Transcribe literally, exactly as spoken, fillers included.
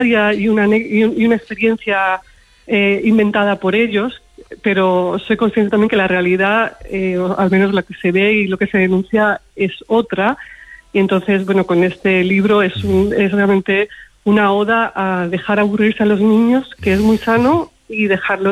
y una, y una experiencia eh, inventada por ellos, pero soy consciente también que la realidad, eh, o al menos la que se ve y lo que se denuncia, es otra. Y entonces, bueno, con este libro es, un, es realmente una oda a dejar aburrirse a los niños, que es muy sano, y dejarlos